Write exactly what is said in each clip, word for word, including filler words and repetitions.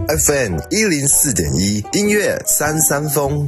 F M 一零四点一音乐三三风。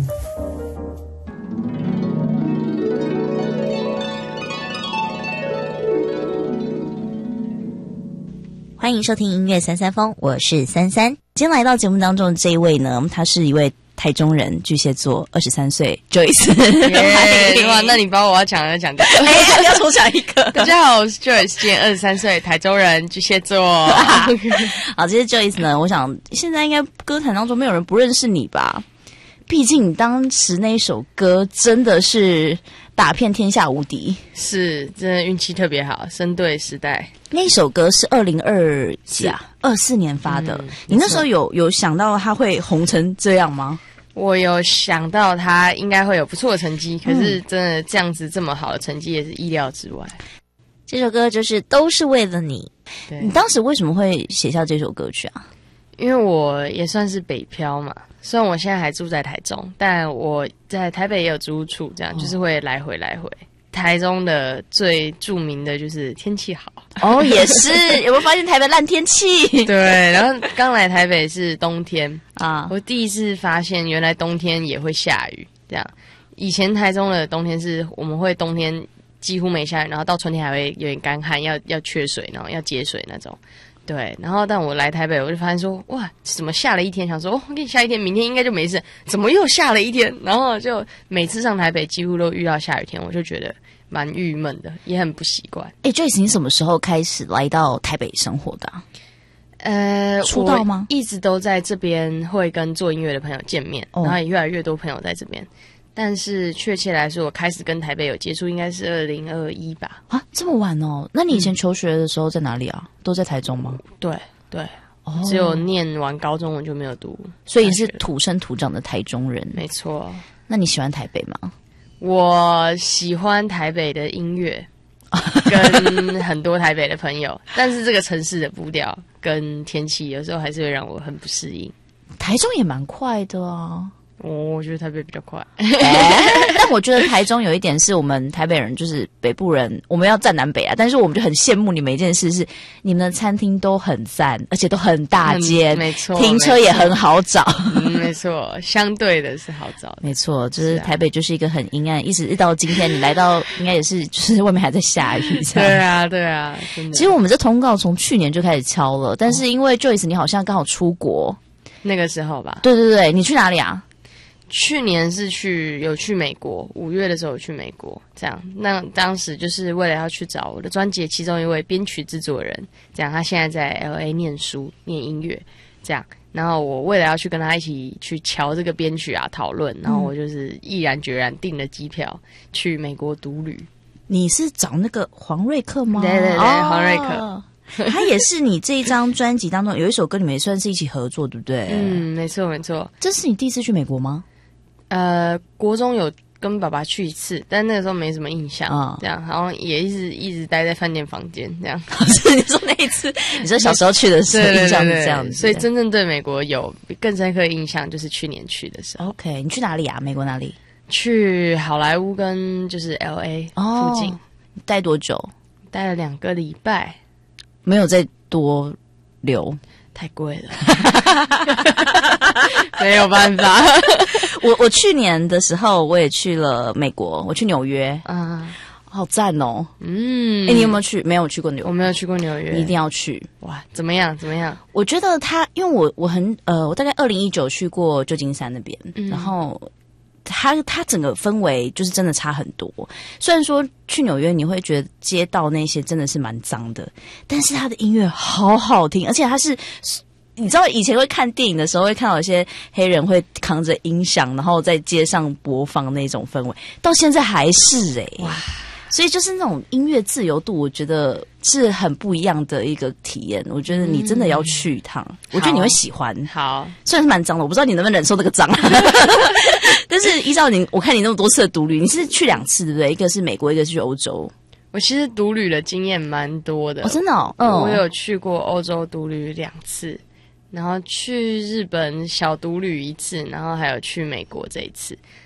欢迎收听音乐三三风，我是三三。今天来到节目当中的这一位呢，他是一位台中人，巨蟹座，二十三岁 Joyce。 Yeah, 哇，那你把我要讲的讲掉。 哎，你要重讲一个。 大家好，我是 Joyce， 今年二十三岁，台中人，巨蟹座。 好，其实 Joyce 呢，我想现在应该歌坛当中没有人不认识你吧？毕竟你当时那一首歌真的是打遍天下无敌， 是真的运气特别好，生对时代。 那首歌是二零二几啊？二四年发的。嗯、你那时候有有想到它会红成这样吗？ 我有想到他应该会有不错的成绩，可是真的这样子这么好的成绩也是意料之外。 这首歌就是都是为了你。你当时为什么会写下这首歌曲啊？ 因为我也算是北漂嘛，虽然我现在还住在台中，但我在台北也有租屋处，这样、哦、就是会来回来回。台中的最著名的就是天气好哦，也是有没有发现台北烂天气？ 对，然后刚来台北是冬天啊，我第一次发现原来冬天也会下雨。这样，以前台中的冬天是我们会冬天几乎没下雨，然后到春天还会有点干旱，要要缺水，然后要接水那种。对，然后但我来台北，我就发现说，哇，怎么下了一天？想说，哦，我给你下一天，明天应该就没事，怎么又下了一天？然后就每次上台北几乎都遇到下雨天，我就觉得蛮郁闷的，也很不习惯。 哎 ，Joyce， 你什么时候开始来到台北生活的、啊？ 呃， 出道吗？ 一直都在这边会跟做音乐的朋友见面，哦、然后也越来越多朋友在这边。但是确切来说，我开始跟台北有接触，应该是二零二一吧。 啊，这么晚哦？那你以前求学的时候在哪里啊？嗯、都在台中吗？ 对对、哦，只有念完高中我就没有读， 所以你是土生土长的台中人。 没错。 那你喜欢台北吗？ 我喜欢台北的音乐，跟很多台北的朋友，但是这个城市的步调跟天气有时候还是会让我很不适应。 台中也蛮快的啊。 哦，我觉得台北比较快、 欸，但我觉得台中有一点是我们台北人，就是北部人，我们要站南北啊。但是我们就很羡慕你们一件事是，你们的餐厅都很赞，而且都很大间、嗯， 没错， 停车也很好找， 嗯、没错，相对的是好找的， 没错，就是台北就是一个很阴暗，一直一到今天你来到，应该也是就是外面还在下雨， 对啊，对啊，真的。 其实我们这通告从去年就开始敲了，但是因为 Joyce 你好像刚好出国， 那个时候吧， 对对对，你去哪里啊？ 去年是去有去美国，五月的时候有去美国，这样。那当时就是为了要去找我的专辑其中一位编曲制作人，这样他现在在 L A 念书念音乐，这样。然后我为了要去跟他一起去瞧这个编曲啊讨论，然后我就是毅然决然订了机票去美国独旅。 你是找那个黄瑞克吗？ 对对对， 哦、 黄瑞克。 他也是你这一张专辑当中有一首歌，你们也算是一起合作，对不对？ 嗯，没错没错。 这是你第一次去美国吗？ 呃，国中有跟爸爸去一次，但那个时候没什么印象，嗯、这样，好像也一直一直待在饭店房间这样。 是你说那一次，你说小时候去的时候印象是这样子， 所以真正对美国有更深刻的印象就是去年去的时候。 OK， 你去哪里啊？美国哪里？ 去好莱坞跟就是 L A 附近，哦、 待多久？ 待了两个礼拜， 没有再多留。 太贵了，没有办法。 我我去年的时候我也去了美国，我去纽约啊，好赞哦。嗯，哎，你有没有去？没有去过纽约， 我没有去过纽约， 你一定要去。 哇，怎么样？怎么样？ 我觉得它，因为我我很呃，我大概二零一九去过旧金山那边，嗯、然后。它它整个氛围就是真的差很多。虽然说去纽约你会觉得街道那些真的是蛮脏的，但是它的音乐好好听，而且它是你知道以前会看电影的时候会看到有些黑人会扛着音响，然后在街上播放那种氛围，到现在还是哎、欸、哇！所以就是那种音乐自由度，我觉得是很不一样的一个体验。我觉得你真的要去一趟，嗯、我觉得你会喜欢。 好， 虽然是蛮脏的，我不知道你能不能忍受这个脏。但是依照你，我看你那么多次的独旅，你是去两次对不对？一个是美国，一个是去欧洲。 我其实独旅的经验蛮多的， 哦，真的哦，嗯， 我有去过欧洲独旅两次，然后去日本小独旅一次，然后还有去美国这一次。